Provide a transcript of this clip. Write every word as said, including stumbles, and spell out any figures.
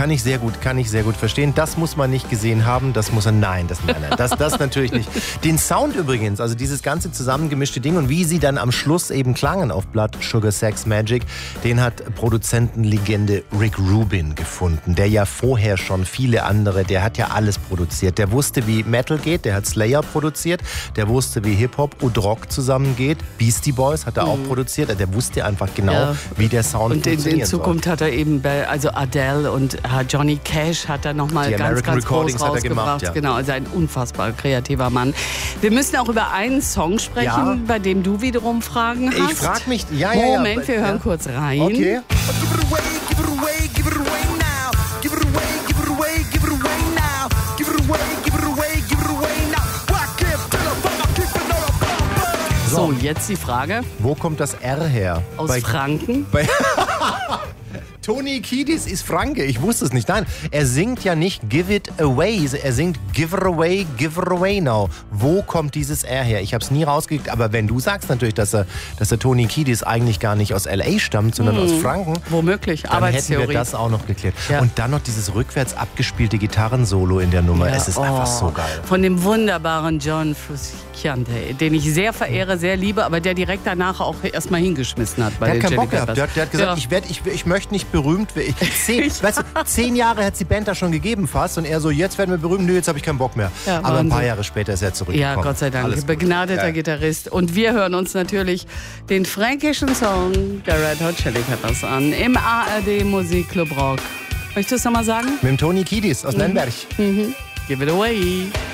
Kann ich sehr gut, kann ich sehr gut verstehen. Das muss man nicht gesehen haben, das muss er, nein, das, nein, nein, das, das natürlich nicht. Den Sound übrigens, also dieses ganze zusammengemischte Ding und wie sie dann am Schluss eben klangen auf Blood, Sugar, Sex, Magik, den hat Produzentenlegende Rick Rubin gefunden, der ja vorher schon viele andere, der hat ja alles produziert. Der wusste, wie Metal geht, der hat Slayer produziert, der wusste, wie Hip-Hop und Rock zusammengeht. Beastie Boys hat er auch mhm. produziert, der wusste einfach genau, ja. wie der Sound und funktioniert. Und in Zukunft soll. hat er eben, bei, also Adele und Johnny Cash hat er nochmal ganz, American ganz groß rausgebracht. Gemacht, ja. Genau, also ein unfassbar kreativer Mann. Wir müssen auch über einen Song sprechen, ja. bei dem du wiederum Fragen hast. Ich frage mich, ja, ja, ja. Moment, wir hören ja. kurz rein. Okay. So, jetzt die Frage. Wo kommt das R her? Aus bei, Franken? Bei Tony Kiedis ist Franke, ich wusste es nicht. Nein, er singt ja nicht Give It Away, er singt Give It Away, Give It Away Now. Wo kommt dieses R her? Ich habe es nie rausgekriegt, aber wenn du sagst natürlich, dass er, dass der Tony Kiedis eigentlich gar nicht aus L A stammt, sondern hm. aus Franken. Womöglich, dann hätten wir das auch noch geklärt. Ja. Und dann noch dieses rückwärts abgespielte Gitarrensolo in der Nummer. Ja. Es ist oh. einfach so geil. Von dem wunderbaren John Frusciante, den ich sehr verehre, sehr liebe, aber der direkt danach auch erstmal hingeschmissen hat. Bei der den hat keinen Chili Bock gehabt. Der, der hat gesagt, ja. ich, werd, ich, ich möchte nicht berühmt werden. Zehn, weißt du, zehn Jahre hat die Band da schon gegeben fast und er so, jetzt werden wir berühmt, nö, jetzt habe ich keinen Bock mehr. Ja, aber ein paar Jahre später ist er zurückgekommen. Ja, Gott sei Dank, Alles begnadeter ja. Gitarrist. Und wir hören uns natürlich den fränkischen Song der Red Hot Chili Peppers an im A R D Musikclub Rock. Möchtest du es nochmal sagen? Mit dem Tony Kiedis aus mhm. Nürnberg. Mhm. Give it away.